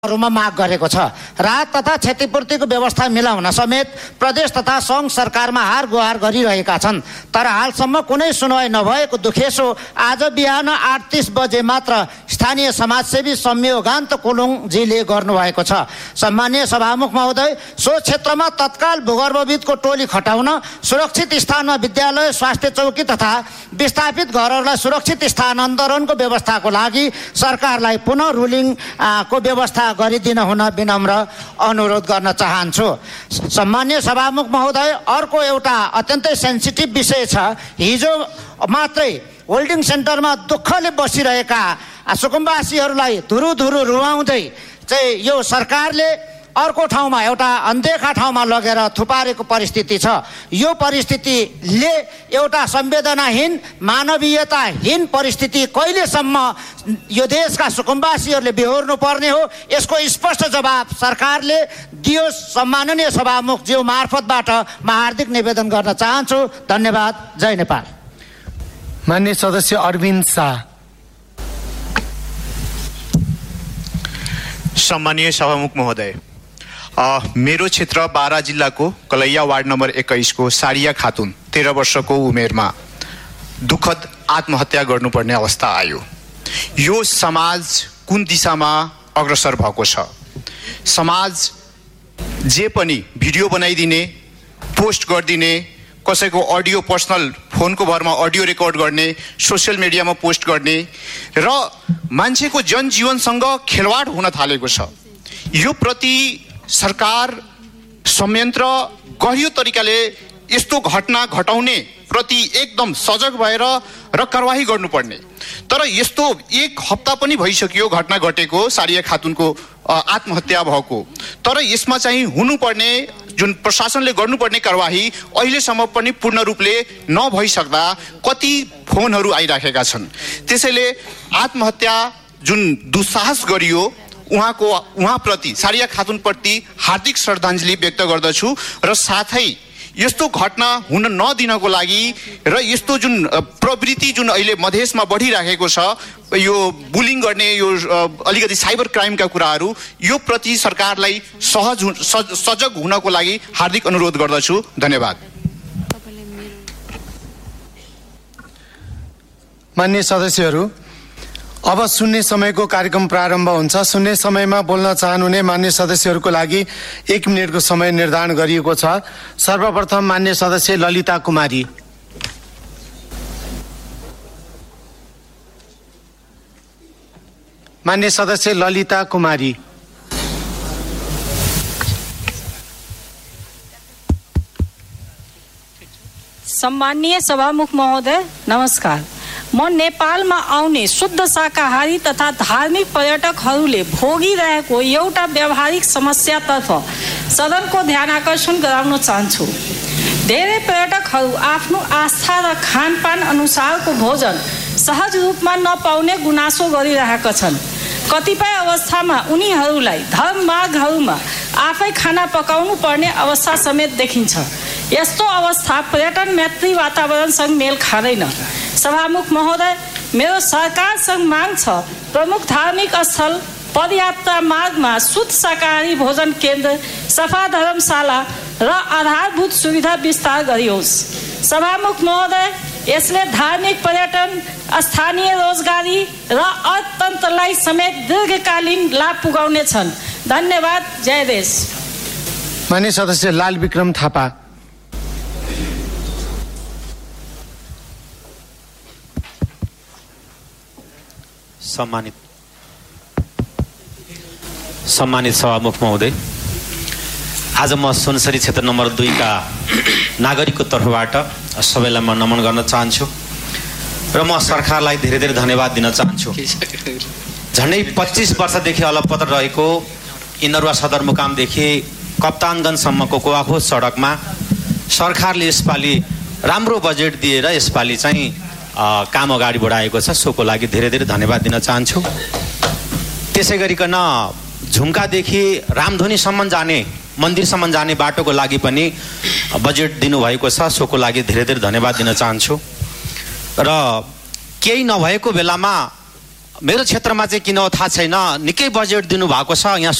मा माग गरेको छ। राहत तथा क्षतिपूर्तिको व्यवस्था मिलाउन समेत प्रदेश तथा सङ्घ सरकारमा हार गुहार गरिरहेका छन्। तर हालसम्म कुनै सुनवाई नभएको दुखेसो आज बिहान 8:30 बजे मात्र स्थानीय समाजसेवी संयोगान्त कुलुङजीले गर्नुभएको छ। सम्मानीय सभामुख महोदय, सो क्षेत्रमा तत्काल भूगर्भविदको टोली खटाउन, सुरक्षित स्थानमा विद्यालय, स्वास्थ्य चौकी तथा विस्थापित घरहरूलाई सुरक्षित स्थानान्तरणको व्यवस्थाको लागि सरकारलाई पुनः रुलिङको व्यवस्था गरिदिन हुन विनम्र अनुरोध गर्न चाहन्छु। सम्मानीय सभामुख महोदय, अर्को एउटा अत्यन्तै सेन्सिटिभ विषय छ। हिजो मात्रै होल्डिङ सेन्टरमा दुःखले बसिरहेका सुकुम्बासीहरूलाई धुरुधुरु रुवाउँदै चाहिँ यो सरकारले अर्को ठाउँमा एउटा अनदेखा ठाउँमा लगेर थुपारेको परिस्थिति छ। यो परिस्थितिले एउटा संवेदनाहीन, मानवीयताहीन परिस्थिति कहिलेसम्म यो देशका सुकुम्बासीहरूले बेहोर्नु पर्ने हो, यसको स्पष्ट जवाब सरकारले दियोस्। सम्माननीय सभामुखज्यू मार्फतबाट म हार्दिक निवेदन गर्न चाहन्छु। धन्यवाद। जय नेपाल। माननीय सदस्य अरविन्द शाह। सम्मानीय सभामुख महोदय, मेरो क्षेत्र बारा जिल्लाको कलैया वार्ड नम्बर 21 को सारिया खातुन 13 वर्षको उमेरमा दुःखद आत्महत्या गर्नुपर्ने अवस्था आयो। यो समाज कुन दिशामा अग्रसर भएको छ? समाज जे पनि भिडियो बनाइदिने, पोस्ट गरिदिने, कसैको अडियो पर्सनल फोनको भरमा अडियो रेकर्ड गर्ने, सोसियल मिडियामा पोस्ट गर्ने र मान्छेको जनजीवनसँग खेलवाड हुन थालेको छ। यो प्रति सरकार संयन्त्र गहिरो तरिकाले यस्तो घटना घटाउने प्रति एकदम सजग भएर र कारवाही गर्नुपर्ने। तर यस्तो एक हप्ता पनि भइसक्यो घटना घटेको, सारिया खातुनको आत्महत्या भएको। तर यसमा चाहिँ हुनुपर्ने जुन प्रशासनले गर्नुपर्ने कारवाही अहिलेसम्म पनि पूर्ण रूपले नभइसक्दा कति फोनहरू आइराखेका छन्। त्यसैले आत्महत्या जुन दुस्साहस गरियो उहाँप्रति, सारिया खातुनप्रति हार्दिक श्रद्धाञ्जली व्यक्त गर्दछु र साथै यस्तो घटना हुन नदिनको लागि र यस्तो जुन प्रवृत्ति जुन अहिले मधेसमा बढिरहेको छ, यो बुलिङ गर्ने, यो अलिकति साइबर क्राइमका कुराहरू, यो प्रति सरकारलाई सजग हुनको लागि हार्दिक अनुरोध गर्दछु। धन्यवाद। माननीय सदस्यहरू, अब सुन्ने समयको कार्यक्रम प्रारम्भ हुन्छ। सुन्ने समयमा बोल्न चाहनुहुने मान्य सदस्यहरूको लागि 1 मिनेटको समय निर्धारण गरिएको छ। सर्वप्रथम मान्य सदस्य ललिता कुमारी। मान्य सदस्य ललिता कुमारी। सम्मानीय सभामुख महोदय, नमस्कार। म नेपालमा आउने शुद्ध शाकाहारी तथा धार्मिक पर्यटकहरूले भोगिरहेको एउटा व्यावहारिक समस्यातर्फ सदनको ध्यान आकर्षण गराउन चाहन्छु। धेरै पर्यटकहरू आफ्नो आस्था र खानपान अनुसारको भोजन सहज रूपमा नपाउने गुनासो गरिरहेका छन्। कतिपय अवस्थामा उनीहरूलाई धर्म मार्गहरूमा आफै खाना पकाउनु पर्ने अवस्था समेत देखिन्छ। यस्तो अवस्था पर्यटन मैत्री वातावरणसँग मेल खाँदैन। सभामुख महोदय, मेरो सरकारसँग माग छ, प्रमुख धार्मिक स्थल, पदयात्रा मार्गमा शुद्ध शाकाहारी भोजन केन्द्र, सफा धर्मशाला र आधारभूत सुविधा विस्तार गरियोस्। सभामुख महोदय, यसले धार्मिक पर्यटन, स्थानीय रोजगारी र अर्थतन्त्रलाई समेत दीर्घकालीन लाभ पुगाउने छन्। धन्यवाद। जय देश। माननीय सदस्य लाल विक्रम थापा। सम्मानित सभामुख महोदय, आज म सुनसरी क्षेत्र नम्बर 2 का नागरिकको तर्फबाट सबैलाई म नमन गर्न चाहन्छु र म सरकारलाई धेरै धेरै धन्यवाद दिन चाहन्छु। झन्डै 25 वर्षदेखि अलपत्र रहेको इन्दरवा सदरमुकामदेखि कप्तानगञ्जसम्मको कोवाखोज सडकमा सरकारले यसपालि राम्रो बजेट दिएर यसपालि चाहिँ काम अगाडि बढाएको छ। सोको लागि धेरै धेरै धन्यवाद दिन चाहन्छु। त्यसै गरिकन झुम्कादेखि रामधुनीसम्म जाने, मन्दिरसम्म जाने बाटोको लागि पनि बजेट दिनुभएको छ। सोको लागि धेरै धेरै धन्यवाद दिन चाहन्छु। र केही नभएको बेलामा मेरो क्षेत्रमा चाहिँ किन हो थाहा छैन, निकै बजेट दिनुभएको छ यहाँ